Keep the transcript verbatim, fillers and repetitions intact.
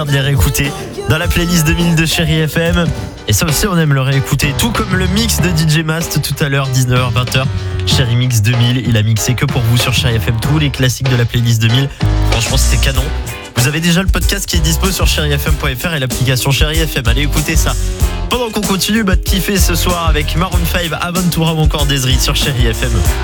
de les réécouter dans la playlist deux mille de Chérie F M. Et ça aussi, on aime le réécouter. Tout comme le mix de D J Mast tout à l'heure, dix-neuf heures vingt heures. Chérie Mix deux mille, il a mixé que pour vous sur Chérie F M tous les classiques de la playlist deux mille. Franchement, c'était canon. Vous avez déjà le podcast qui est dispo sur chérie f m point f r et l'application Chérie F M. Allez écouter ça. Pendant qu'on continue bah, de kiffer ce soir avec Maroon cinq, Aventura ou encore Desri sur Chérie F M.